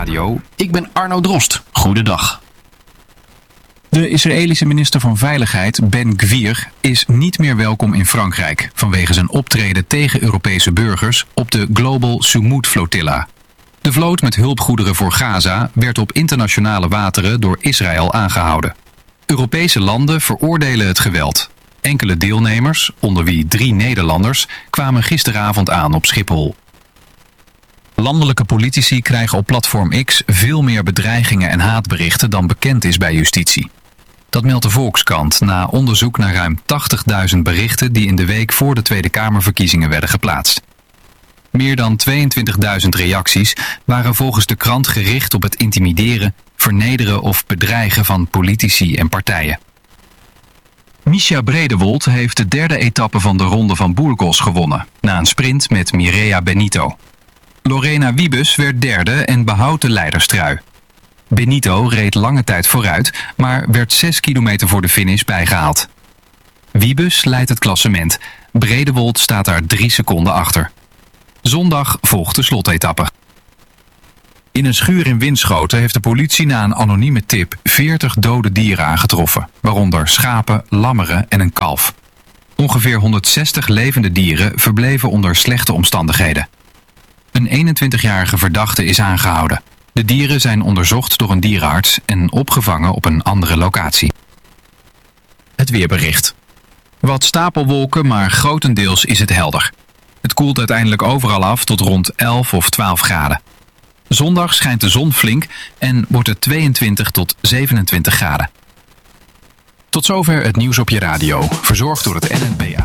Radio. Ik ben Arno Drost. Goedendag. De Israëlische minister van Veiligheid, Ben Gvir, is niet meer welkom in Frankrijk vanwege zijn optreden tegen Europese burgers op de Global Sumud Flotilla. De vloot met hulpgoederen voor Gaza werd op internationale wateren door Israël aangehouden. Europese landen veroordelen het geweld. Enkele deelnemers, onder wie 3 Nederlanders, kwamen gisteravond aan op Schiphol. Landelijke politici krijgen op platform X veel meer bedreigingen en haatberichten dan bekend is bij justitie. Dat meldt de Volkskrant na onderzoek naar ruim 80.000 berichten die in de week voor de Tweede Kamerverkiezingen werden geplaatst. Meer dan 22.000 reacties waren volgens de krant gericht op het intimideren, vernederen of bedreigen van politici en partijen. Mischa Bredewold heeft de 3e etappe van de Ronde van Burgos gewonnen, na een sprint met Mireia Benito. Lorena Wiebes werd 3e en behoudt de leiderstrui. Benito reed lange tijd vooruit, maar werd 6 kilometer voor de finish bijgehaald. Wiebes leidt het klassement. Bredewold staat daar 3 seconden achter. Zondag volgt de slotetappe. In een schuur in Winschoten heeft de politie na een anonieme tip 40 dode dieren aangetroffen, waaronder schapen, lammeren en een kalf. Ongeveer 160 levende dieren verbleven onder slechte omstandigheden. Een 21-jarige verdachte is aangehouden. De dieren zijn onderzocht door een dierenarts en opgevangen op een andere locatie. Het weerbericht. Wat stapelwolken, maar grotendeels is het helder. Het koelt uiteindelijk overal af tot rond 11 of 12 graden. Zondag schijnt de zon flink en wordt het 22 tot 27 graden. Tot zover het nieuws op je radio, verzorgd door het NNPA.